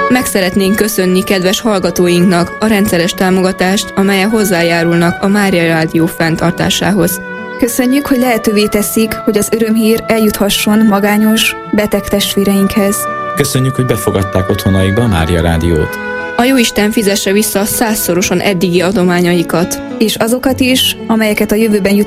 Meg szeretnénk köszönni kedves hallgatóinknak a rendszeres támogatást, amellyel hozzájárulnak a Mária Rádió fenntartásához. Köszönjük, hogy lehetővé teszik, hogy az örömhír eljuthasson magányos, beteg testvéreinkhez. Köszönjük, hogy befogadták otthonaikba a Mária Rádiót. A Jóisten fizesse vissza 100-szorosan eddigi adományaikat. És azokat is, amelyeket a jövőben